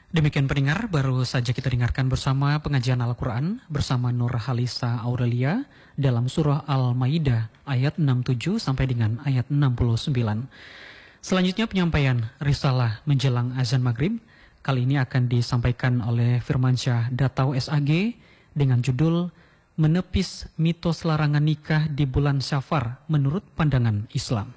Demikian pendengar, baru saja kita dengarkan bersama pengajian Al-Quran bersama Nur Halisa Aurelia dalam surah Al-Maidah ayat 67 sampai dengan ayat 69. Selanjutnya penyampaian risalah menjelang azan maghrib. Kali ini akan disampaikan oleh Firmansyah Datau SAG dengan judul Menepis Mitos Larangan Nikah di Bulan Syafar menurut Pandangan Islam.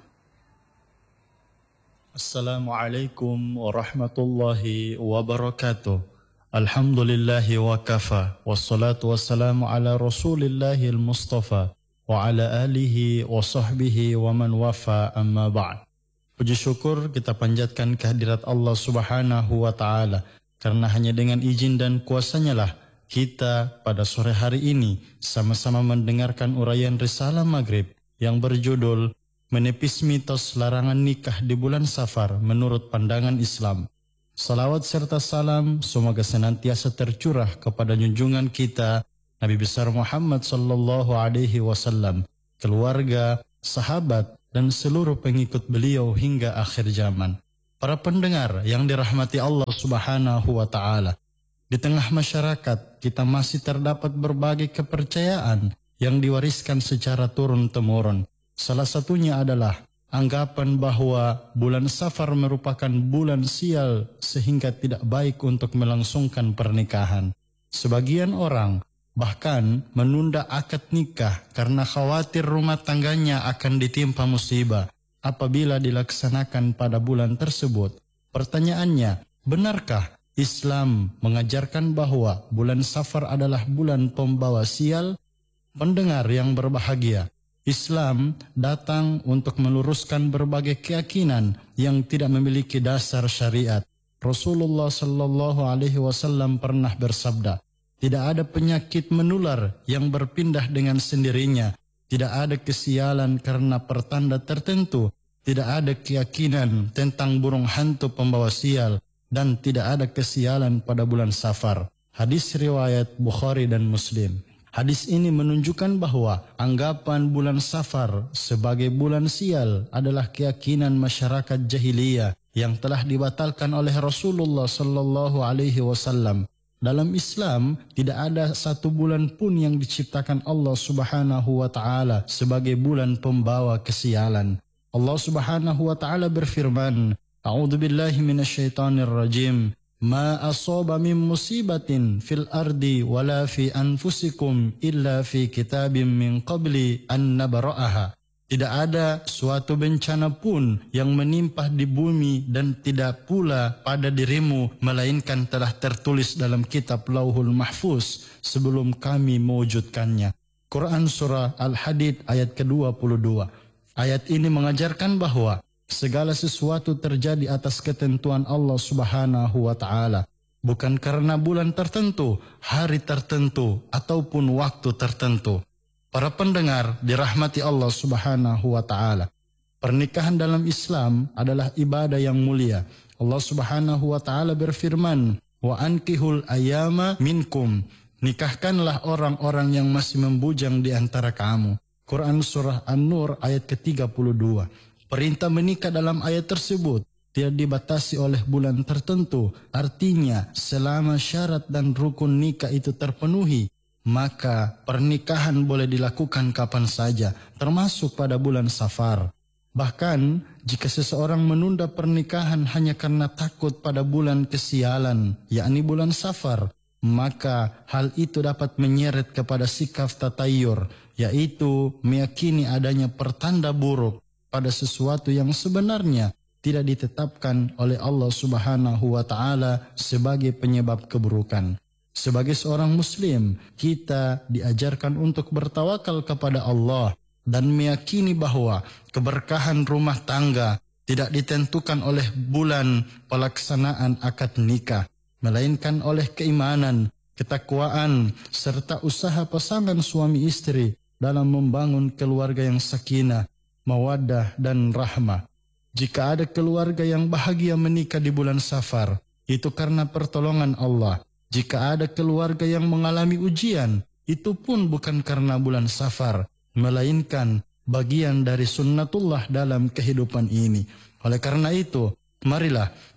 Assalamualaikum warahmatullahi wabarakatuh. Alhamdulillahi wa kafa. Wassalatu wassalamu ala rasulillahil mustafa. Wa ala alihi wa sahbihi wa man wafa amma ba'd. Puji syukur kita panjatkan kehadirat Allah subhanahu wa ta'ala. Karena hanya dengan izin dan kuasanya lah kita pada sore hari ini sama-sama mendengarkan uraian Risalah Maghrib yang berjudul Menepis mitos larangan nikah di bulan Safar menurut pandangan Islam. Salawat serta salam semoga senantiasa tercurah kepada junjungan kita Nabi besar Muhammad sallallahu alaihi wasallam, keluarga, sahabat dan seluruh pengikut beliau hingga akhir zaman. Para pendengar yang dirahmati Allah Subhanahu wa taala. Di tengah masyarakat kita masih terdapat berbagai kepercayaan yang diwariskan secara turun-temurun. Salah satunya adalah anggapan bahwa bulan Safar merupakan bulan sial sehingga tidak baik untuk melangsungkan pernikahan. Sebagian orang bahkan menunda akad nikah karena khawatir rumah tangganya akan ditimpa musibah apabila dilaksanakan pada bulan tersebut. Pertanyaannya, benarkah Islam mengajarkan bahwa bulan Safar adalah bulan pembawa sial? Pendengar yang berbahagia, Islam datang untuk meluruskan berbagai keyakinan yang tidak memiliki dasar syariat. Rasulullah sallallahu alaihi wasallam pernah bersabda, tidak ada penyakit menular yang berpindah dengan sendirinya, tidak ada kesialan karena pertanda tertentu, tidak ada keyakinan tentang burung hantu pembawa sial, dan tidak ada kesialan pada bulan Safar. Hadis riwayat Bukhari dan Muslim. Hadis ini menunjukkan bahwa anggapan bulan Safar sebagai bulan sial adalah keyakinan masyarakat jahiliyah yang telah dibatalkan oleh Rasulullah sallallahu alaihi wasallam. Dalam Islam tidak ada satu bulan pun yang diciptakan Allah Subhanahu wa taala sebagai bulan pembawa kesialan. Allah Subhanahu wa taala berfirman, A'udzubillahi minasyaitonir rajim. Ma asaba min musibatin fil ardi wala fi anfusikum illa fi kitabim min qabli an nabra'aha. Tidak ada suatu bencana pun yang menimpa di bumi dan tidak pula pada dirimu melainkan telah tertulis dalam kitab Lauhul Mahfuz sebelum kami mewujudkannya. Quran Surah Al-Hadid ayat ke-22. Ayat ini mengajarkan bahwa segala sesuatu terjadi atas ketentuan Allah Subhanahu wa taala, bukan karena bulan tertentu, hari tertentu ataupun waktu tertentu. Para pendengar dirahmati Allah Subhanahu wa taala. Pernikahan dalam Islam adalah ibadah yang mulia. Allah Subhanahu wa taala berfirman, "Wa ankihul ayyama minkum." Nikahkanlah orang-orang yang masih membujang di antara kamu. Quran Surah An-Nur ayat ke-32. Perintah menikah dalam ayat tersebut tidak dibatasi oleh bulan tertentu. Artinya, selama syarat dan rukun nikah itu terpenuhi, maka pernikahan boleh dilakukan kapan saja, termasuk pada bulan Safar. Bahkan, jika seseorang menunda pernikahan hanya karena takut pada bulan kesialan, yakni bulan Safar, maka hal itu dapat menyeret kepada sikap tatayur, yaitu meyakini adanya pertanda buruk pada sesuatu yang sebenarnya tidak ditetapkan oleh Allah Subhanahu wa taala sebagai penyebab keburukan. Sebagai seorang muslim, kita diajarkan untuk bertawakal kepada Allah dan meyakini bahwa keberkahan rumah tangga tidak ditentukan oleh bulan pelaksanaan akad nikah, melainkan oleh keimanan, ketakwaan, serta usaha pasangan suami istri dalam membangun keluarga yang sakinah, mawaddah dan rahmah. Jika ada keluarga yang bahagia menikah di bulan Safar, itu karena pertolongan Allah. Jika ada keluarga yang mengalami ujian, itu pun bukan karena bulan Safar, melainkan bagian dari sunnatullah dalam kehidupan ini. Oleh karena itu, marilah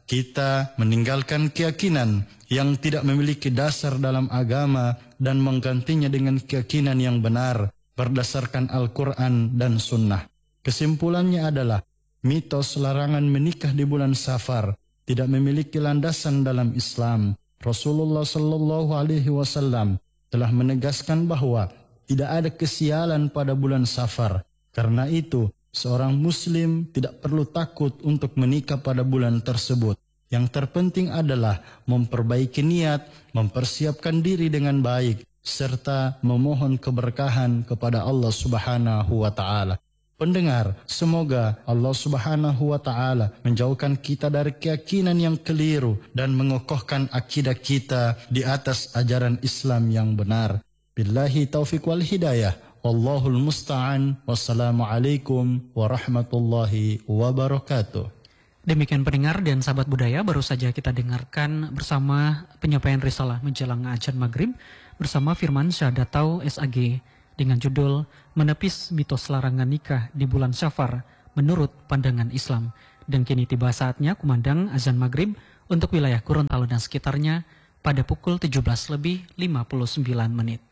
kita meninggalkan keyakinan yang tidak memiliki dasar dalam agama dan menggantinya dengan keyakinan yang benar berdasarkan Al-Quran dan Sunnah. Kesimpulannya adalah mitos larangan menikah di bulan Safar tidak memiliki landasan dalam Islam. Rasulullah Shallallahu Alaihi Wasallam telah menegaskan bahwa tidak ada kesialan pada bulan Safar. Karena itu, seorang Muslim tidak perlu takut untuk menikah pada bulan tersebut. Yang terpenting adalah memperbaiki niat, mempersiapkan diri dengan baik, serta memohon keberkahan kepada Allah Subhanahu wa Ta'ala. Pendengar, semoga Allah Subhanahu wa Ta'ala menjauhkan kita dari keyakinan yang keliru dan mengokohkan akidah kita di atas ajaran Islam yang benar. Billahi taufiq wal hidayah. Wallahul musta'an. Wassalamualaikum warahmatullahi wabarakatuh. Demikian pendengar dan sahabat budaya, baru saja kita dengarkan bersama penyampaian risalah menjelang azan maghrib bersama Firman Syahadatau SAG dengan judul Menepis Mitos Larangan Nikah di Bulan Syafar Menurut Pandangan Islam. Dan kini tiba saatnya kumandang azan maghrib untuk wilayah Gorontalo dan sekitarnya pada pukul 17:59.